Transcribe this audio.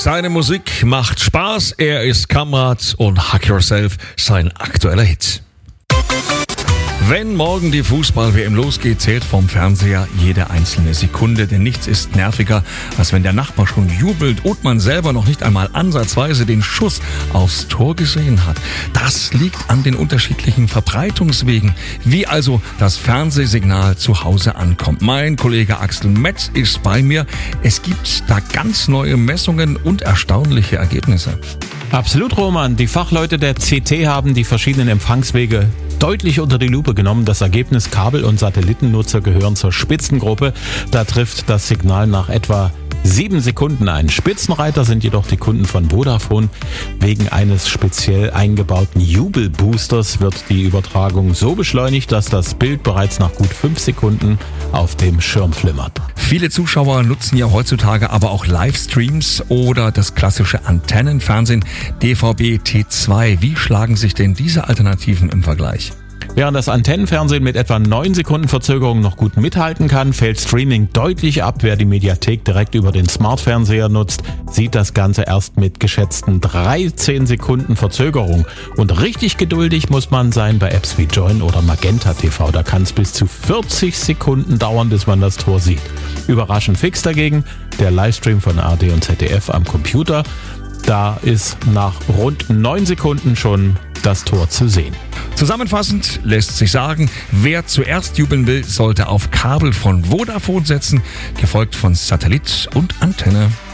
Seine Musik macht Spaß, er ist Kamerad und Hack Yourself, sein aktueller Hit. Wenn morgen die Fußball-WM losgeht, zählt vom Fernseher jede einzelne Sekunde, denn nichts ist nerviger, als wenn der Nachbar schon jubelt und man selber noch nicht einmal ansatzweise den Schuss aufs Tor gesehen hat. Das liegt an den unterschiedlichen Verbreitungswegen, wie also das Fernsehsignal zu Hause ankommt. Mein Kollege Axel Metz ist bei mir. Es gibt da ganz neue Messungen und erstaunliche Ergebnisse. Absolut, Roman. Die Fachleute der CT haben die verschiedenen Empfangswege deutlich unter die Lupe genommen. Das Ergebnis: Kabel- und Satellitennutzer gehören zur Spitzengruppe. Da trifft das Signal nach etwa 7 Sekunden ein. Spitzenreiter sind jedoch die Kunden von Vodafone. Wegen eines speziell eingebauten Jubelboosters wird die Übertragung so beschleunigt, dass das Bild bereits nach gut 5 Sekunden auf dem Schirm flimmert. Viele Zuschauer nutzen ja heutzutage aber auch Livestreams oder das klassische Antennenfernsehen DVB T2. Wie schlagen sich denn diese Alternativen im Vergleich? Während das Antennenfernsehen mit etwa 9 Sekunden Verzögerung noch gut mithalten kann, fällt Streaming deutlich ab. Wer die Mediathek direkt über den Smartfernseher nutzt, sieht das Ganze erst mit geschätzten 13 Sekunden Verzögerung. Und richtig geduldig muss man sein bei Apps wie Joyn oder Magenta TV. Da kann es bis zu 40 Sekunden dauern, bis man das Tor sieht. Überraschend fix dagegen der Livestream von ARD und ZDF am Computer. Da ist nach rund 9 Sekunden schon das Tor zu sehen. Zusammenfassend lässt sich sagen, wer zuerst jubeln will, sollte auf Kabel von Vodafone setzen, gefolgt von Satellit und Antenne.